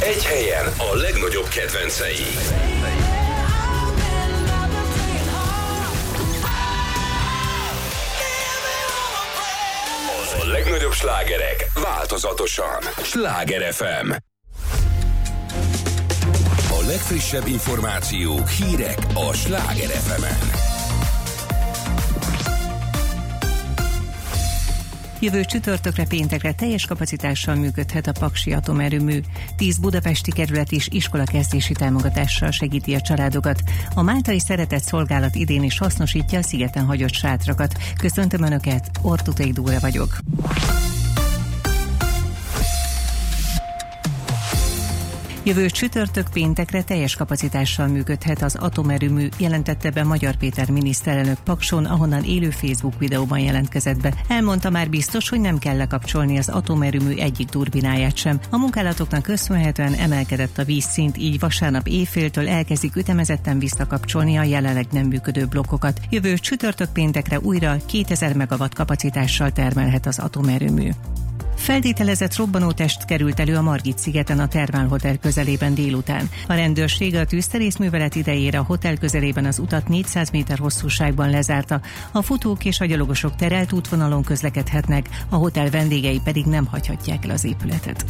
Egy helyen a legnagyobb kedvencei. A legnagyobb slágerek változatosan. Sláger FM. A legfrissebb információk, hírek a Sláger FM-en. Jövő csütörtökre, péntekre teljes kapacitással működhet a Paksi atomerőmű. 10 budapesti kerület és iskolakezdési támogatással segíti a családokat. A Máltai Szeretett Szolgálat idén is hasznosítja a szigeten hagyott sátrakat. Köszöntöm Önöket, Ortutai Dóra vagyok. Jövő csütörtök, péntekre teljes kapacitással működhet az atomerőmű, jelentette be Magyar Péter miniszterelnök Pakson, ahonnan élő Facebook videóban jelentkezett be. Elmondta, már biztos, hogy nem kell lekapcsolni az atomerőmű egyik turbináját sem. A munkálatoknak köszönhetően emelkedett a vízszint, így vasárnap éjféltől elkezdik ütemezetten visszakapcsolni a jelenleg nem működő blokkokat. Jövő csütörtök, péntekre újra 2000 megawatt kapacitással termelhet az atomerőmű. Feltételezett robbanótest került elő a Margit-szigeten a Thermal Hotel közelében délután. A rendőrség a tűzterészművelet idejére a hotel közelében az utat 400 méter hosszúságban lezárta. A futók és a gyalogosok terelt útvonalon közlekedhetnek, a hotel vendégei pedig nem hagyhatják el az épületet.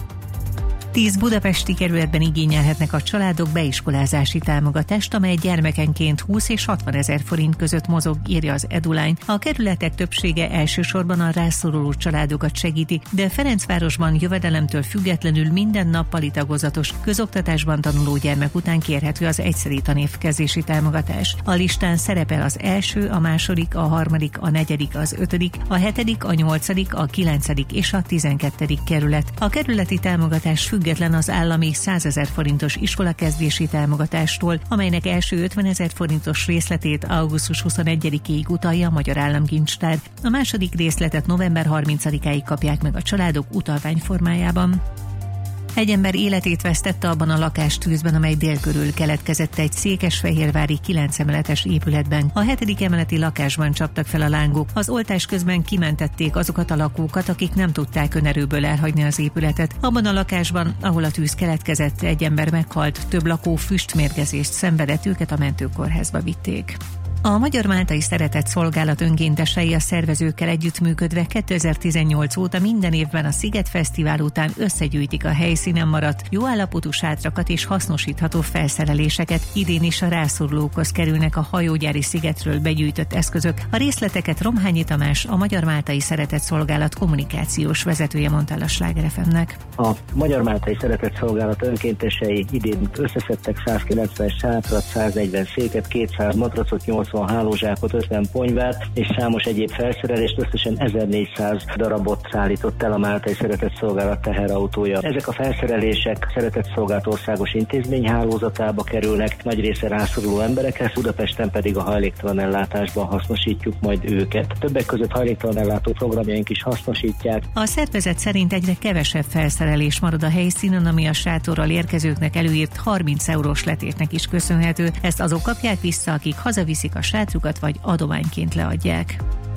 10 budapesti kerületben igényelhetnek a családok beiskolázási támogatást, amely gyermekenként 20 és 60 ezer forint között mozog, írja az Eduline. A kerületek többsége elsősorban a rászoruló családokat segíti, de Ferencvárosban jövedelemtől függetlenül minden nappali tagozatos közoktatásban tanuló gyermek után kérhető az egyszeri tanévkezési támogatás. A listán szerepel az első, a második, a harmadik, a negyedik, az ötödik, a hetedik, a nyolcadik, a kilencedik és a 12. kerület. A kerületi támogatás független az állami 100 000 forintos iskolakezdési támogatástól, amelynek első 50 000 forintos részletét augusztus 21-ig utalja a Magyar Államkincstár. A második részletet november 30-áig kapják meg a családok utalvány formájában. Egy ember életét vesztette abban a lakástűzben, amely dél körül keletkezett egy székesfehérvári 9 emeletes épületben. A 7. emeleti lakásban csaptak fel a lángok. Az oltás közben kimentették azokat a lakókat, akik nem tudták önerőből elhagyni az épületet. Abban a lakásban, ahol a tűz keletkezett, egy ember meghalt, több lakó füstmérgezést szenvedett, őket a mentőkórházba vitték. A Magyar Máltai Szeretett Szolgálat önkéntesei a szervezőkkel együttműködve 2018 óta minden évben a Sziget Fesztivál után összegyűjtik a helyszínen maradt, jó állapotú sátrakat és hasznosítható felszereléseket. Idén is a rászorulókhoz kerülnek a hajógyári szigetről begyűjtött eszközök. A részleteket Romhányi Tamás, a Magyar Máltai Szeretett Szolgálat kommunikációs vezetője mondta el a Sláger FM-nek. A Magyar Máltai Szeretett Szolgálat önkéntesei idén összeszedtek 190 sátrat, 140 széket, 200 matracot, 80 hálózsákot, 50 ponyvát és számos egyéb felszerelést, összesen 1400 darabot szállított el a Máltai Szeretett Szolgálat teherautója. Ezek a felszerelések Szeretett Szolgálat országos intézményhálózatába kerülnek, nagy része rászoruló emberekhez, Budapesten pedig a hajléktalan ellátásban hasznosítjuk majd őket. Többek között hajléktalan ellátó programjaink is hasznosítják. A szervezet szerint egyre kevesebb felszerelés marad a helyszínen, ami a sátorral érkezőknek előírt 30 eurós letétnek is köszönhető. Ezt azok kapják vissza, akik hazaviszik a sátrukat vagy adományként leadják.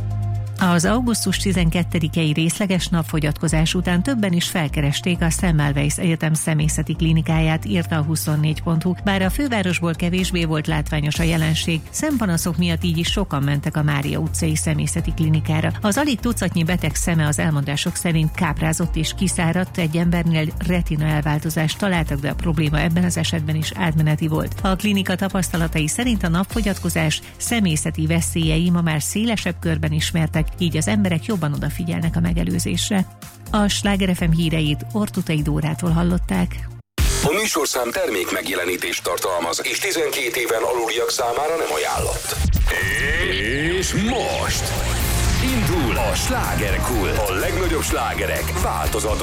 Az augusztus 12-i részleges napfogyatkozás után többen is felkeresték a Semmelweis Egyetem személyzeti klinikáját, írta a 24.hu. Bár a fővárosból kevésbé volt látványos a jelenség, szempanaszok miatt így is sokan mentek a Mária utcai személyzeti klinikára. Az alig tucatnyi beteg szeme az elmondások szerint káprázott és kiszáradt, egy embernél retina elváltozást találtak, de a probléma ebben az esetben is átmeneti volt. A klinika tapasztalatai szerint a napfogyatkozás személyzeti veszélyei ma már szélesebb körben ismertek, így az emberek jobban odafigyelnek a megelőzésre. A Sláger FM híreit Ortutai Dórától hallották. A műsorszám termék megjelenítést tartalmaz, és 12 éven aluliak számára nem ajánlott. És most indul a Slágerkult, a legnagyobb slágerek változatosan.